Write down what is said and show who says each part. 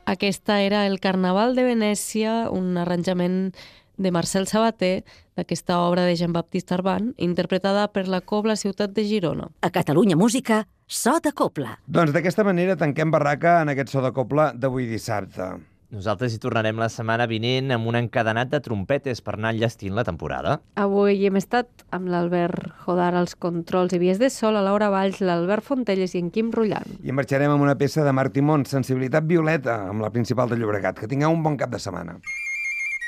Speaker 1: Aquesta era el Carnaval de Venècia, un arranjament de Marcel Sabater, d'aquesta obra de Jean-Baptiste Arban, interpretada per la Cobla Ciutat de Girona.
Speaker 2: A Catalunya Música, So de Cobla.
Speaker 3: Doncs d'aquesta manera tanquem barraca en aquest So de Cobla d'avui dissabte.
Speaker 4: Nosaltres hi tornarem la setmana vinent amb un encadenat de trompetes per anar enllestint la temporada.
Speaker 1: Avui hem estat amb l'Albert Jodar als controls i vies de sol, a Laura Valls, l'Albert Fontelles i en Quim Rullant.
Speaker 3: I marxarem amb una peça de Marc Timón, Sensibilitat Violeta, amb la Principal de Llobregat. Que tingueu un bon cap de setmana.